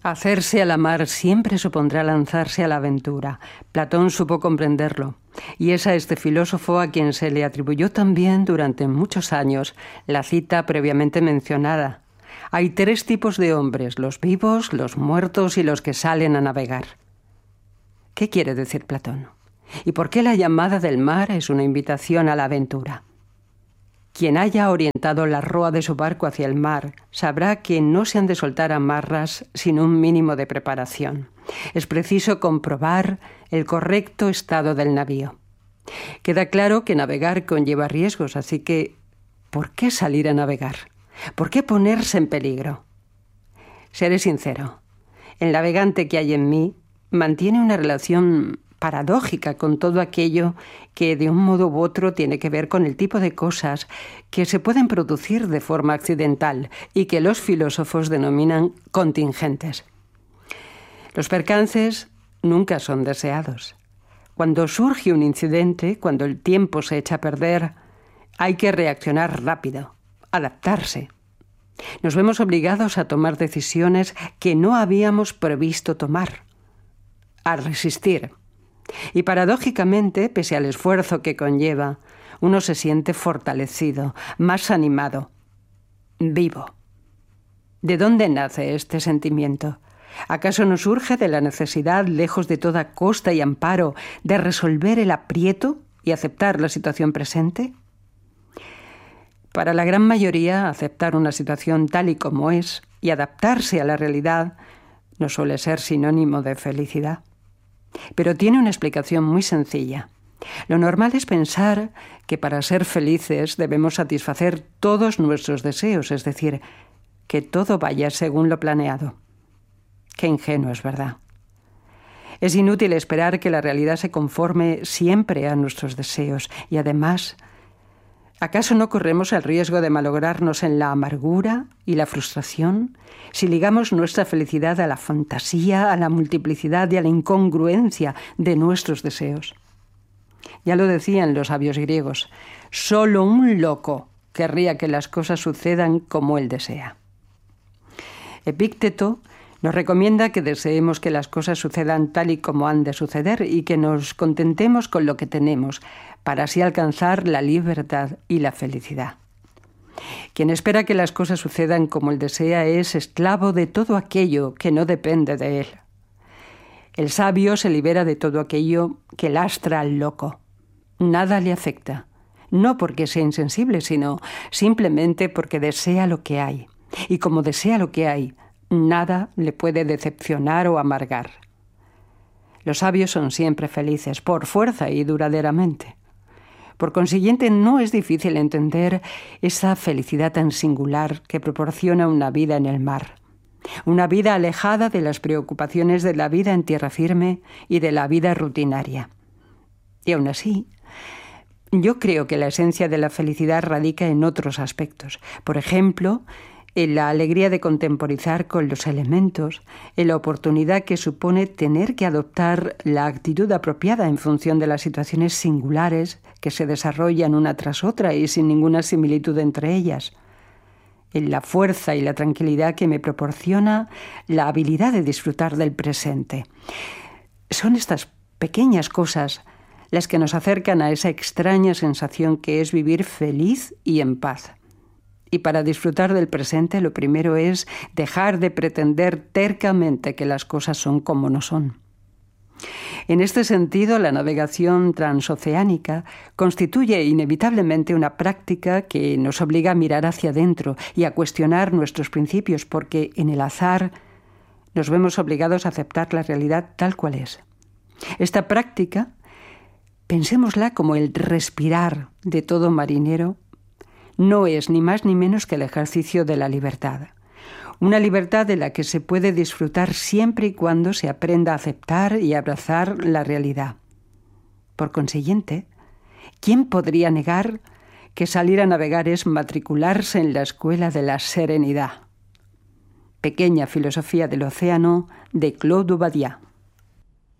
Hacerse a la mar siempre supondrá lanzarse a la aventura. Platón supo comprenderlo, y es a este filósofo a quien se le atribuyó también durante muchos años la cita previamente mencionada. Hay 3 tipos de hombres: los vivos, los muertos y los que salen a navegar. ¿Qué quiere decir Platón? ¿Y por qué la llamada del mar es una invitación a la aventura? Quien haya orientado la roa de su barco hacia el mar sabrá que no se han de soltar amarras sin un mínimo de preparación. Es preciso comprobar el correcto estado del navío. Queda claro que navegar conlleva riesgos, así que ¿por qué salir a navegar? ¿Por qué ponerse en peligro? Seré sincero, el navegante que hay en mí mantiene una relación paradójica con todo aquello que de un modo u otro tiene que ver con el tipo de cosas que se pueden producir de forma accidental y que los filósofos denominan contingentes. Los percances nunca son deseados. Cuando surge un incidente, cuando el tiempo se echa a perder, hay que reaccionar rápido, adaptarse. Nos vemos obligados a tomar decisiones que no habíamos previsto tomar, a resistir. Y paradójicamente, pese al esfuerzo que conlleva, uno se siente fortalecido, más animado, vivo. ¿De dónde nace este sentimiento? ¿Acaso no surge de la necesidad, lejos de toda costa y amparo, de resolver el aprieto y aceptar la situación presente? Para la gran mayoría, aceptar una situación tal y como es y adaptarse a la realidad no suele ser sinónimo de felicidad. Pero tiene una explicación muy sencilla. Lo normal es pensar que para ser felices debemos satisfacer todos nuestros deseos, es decir, que todo vaya según lo planeado. Qué ingenuo es, ¿verdad? Es inútil esperar que la realidad se conforme siempre a nuestros deseos y además, ¿acaso no corremos el riesgo de malograrnos en la amargura y la frustración si ligamos nuestra felicidad a la fantasía, a la multiplicidad y a la incongruencia de nuestros deseos? Ya lo decían los sabios griegos, solo un loco querría que las cosas sucedan como él desea. Epícteto nos recomienda que deseemos que las cosas sucedan tal y como han de suceder y que nos contentemos con lo que tenemos, para así alcanzar la libertad y la felicidad. Quien espera que las cosas sucedan como él desea es esclavo de todo aquello que no depende de él. El sabio se libera de todo aquello que lastra al loco. Nada le afecta, no porque sea insensible, sino simplemente porque desea lo que hay. Y como desea lo que hay, nada le puede decepcionar o amargar. Los sabios son siempre felices, por fuerza y duraderamente. Por consiguiente, no es difícil entender esa felicidad tan singular que proporciona una vida en el mar. Una vida alejada de las preocupaciones de la vida en tierra firme y de la vida rutinaria. Y aún así, yo creo que la esencia de la felicidad radica en otros aspectos. Por ejemplo, en la alegría de contemporizar con los elementos, en la oportunidad que supone tener que adoptar la actitud apropiada en función de las situaciones singulares que se desarrollan una tras otra y sin ninguna similitud entre ellas, en la fuerza y la tranquilidad que me proporciona la habilidad de disfrutar del presente. Son estas pequeñas cosas las que nos acercan a esa extraña sensación que es vivir feliz y en paz. Y para disfrutar del presente, lo primero es dejar de pretender tercamente que las cosas son como no son. En este sentido, la navegación transoceánica constituye inevitablemente una práctica que nos obliga a mirar hacia adentro y a cuestionar nuestros principios, porque en el azar nos vemos obligados a aceptar la realidad tal cual es. Esta práctica, pensémosla como el respirar de todo marinero, no es ni más ni menos que el ejercicio de la libertad. Una libertad de la que se puede disfrutar siempre y cuando se aprenda a aceptar y abrazar la realidad. Por consiguiente, ¿quién podría negar que salir a navegar es matricularse en la escuela de la serenidad? Pequeña filosofía del océano de Claude Badiat.